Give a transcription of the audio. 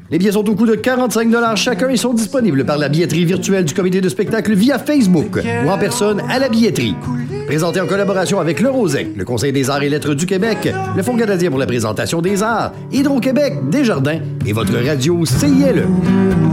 Les billets sont au coût de 45 $ chacun et sont disponibles par la billetterie virtuelle du comité de spectacle via Facebook ou en personne à la billetterie. Présenté en collaboration avec Le Rosin, le Conseil des arts et lettres du Québec, le Fonds canadien pour la présentation des arts, Hydro-Québec, Desjardins et votre radio CILE.